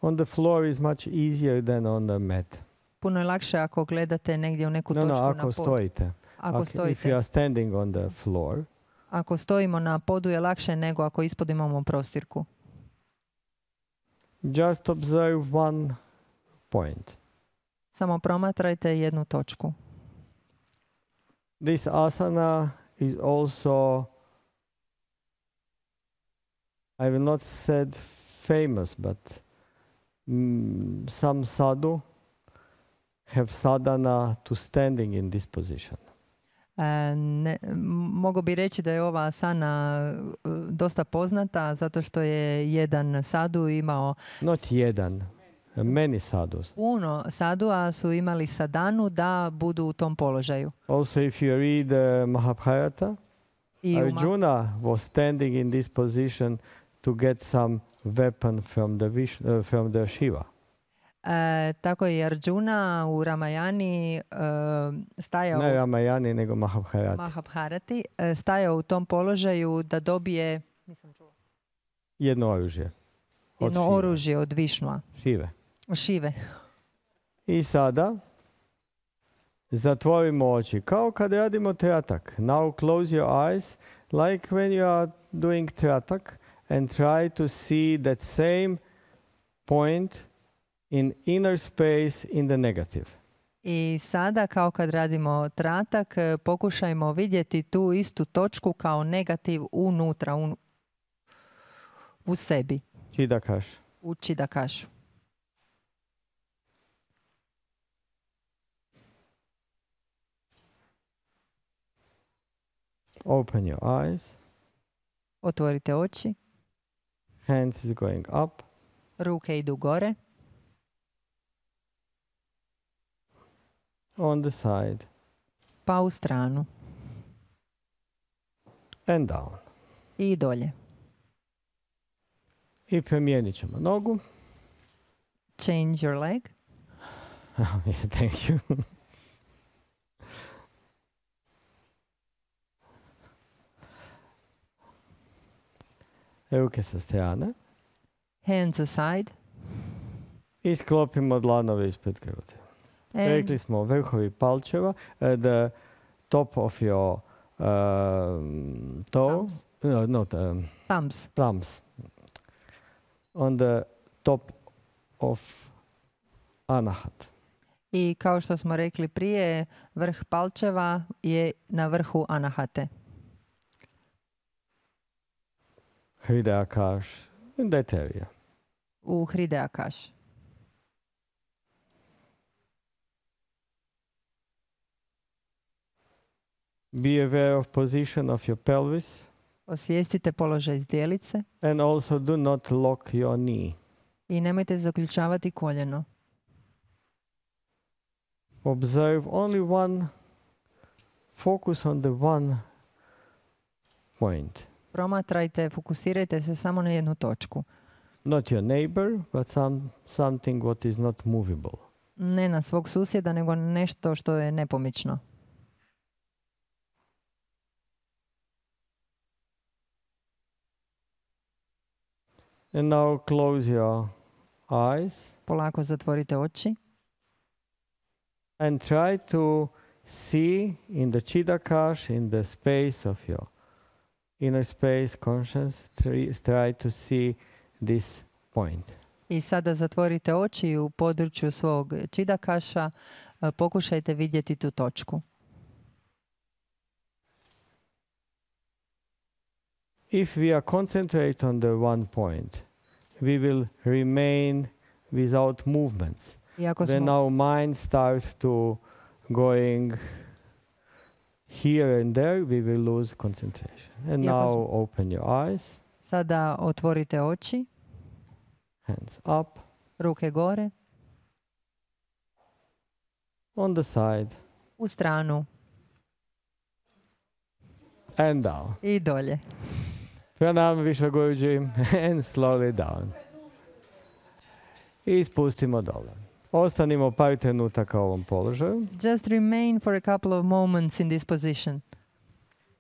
On the floor is much easier than on the mat. Puno je lakše ako gledate negdje u neku točku na Ako podu. stojite. Ako If you stojite. are standing on the floor, Ako stojimo na podu je lakše nego ako ispod imamo prostirku. just observe one point. Samo promatrajte jednu točku. This asana is also, I will not said famous, but some sadhu have sadhana to standing in this position. Mogu bi reći da je ova asana dosta poznata zato što je jedan sadhu imao Not jedan, many sadhus. puno sadhua su imali sadhanu da budu u tom položaju. Also if you read Mahabharata, I Arjuna was standing in this position to get some weapon from the Shiva. Tako je i Arjuna u Ramayani stajao Ne Ramayani, nego Mahabharati. Mahabharati, stajao u tom položaju da dobije Jedno oružje. jedno oružje od Višnua. Šive. I sada zatvorimo oči. Kao kad radimo tratak. Now close your eyes like when you are doing tratak and try to see that same point in inner space in the negative. I sada kao kad radimo tratak pokušajmo vidjeti tu istu točku kao negativ unutra, u sebi. Čidakaš. U čidakašu. Open your eyes. Otvorite oči. Hands is going up. Ruke idu gore. On the side. Pa u stranu. And down. I dolje. I promijenit ćemo nogu. Change your leg. Thank you. Ruke sa strane. Hands aside. I sklopimo dlanove ispred grudi. Rekli smo vrhovi palčeva, the top of your toe, thumbs, on the top of anahat. I kao što smo rekli prije, vrh palčeva je na vrhu anahate. Hridayakash, in that area. U Hridayakash. Be aware of position of your pelvis. Osvijestite položaj zdjelice. And also do not lock your knee. I nemojte zaključavati koljeno. Observe only one, focus on the one point. Promatrajte, fokusirajte se samo na jednu točku. Not your neighbor, but something what is not movable. Ne na svog susjeda, nego nešto što je nepomično. And now close your eyes. Polako zatvorite oči. And try to see in the Chidakash, in the space of your inner space, conscious, try to see this point. I sada zatvorite oči i u području svog čidakaša pokušajte vidjeti tu točku. If we are concentrate on the one point, we will remain without movements. When our mind starts to going here and there, we will lose concentration. And now open your eyes. Sada otvorite oči. Hands up. Ruke gore. On the side. U stranu. And down. I dolje. Pranam Vishvaguruji and slowly down. I spustimo dole. Ostanimo par trenutaka u ovom položaju. Just remain for a couple of moments in this position.